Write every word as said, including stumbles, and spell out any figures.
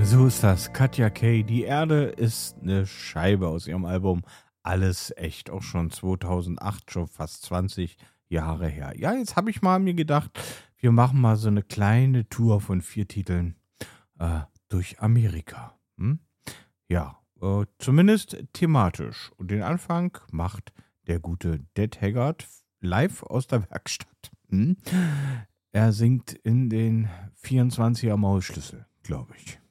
So ist das. Katja Kay. Die Erde ist eine Scheibe aus ihrem Album Alles echt. Auch schon zweitausendacht, schon fast zwanzig Jahre her. Ja, jetzt habe ich mal mir gedacht, wir machen mal so eine kleine Tour von vier Titeln äh, durch Amerika. Hm? Ja, äh, zumindest thematisch. Und den Anfang macht der gute Dead Haggard live aus der Werkstatt. Hm? Er singt in den vierundzwanziger Maulschlüssel, glaube ich.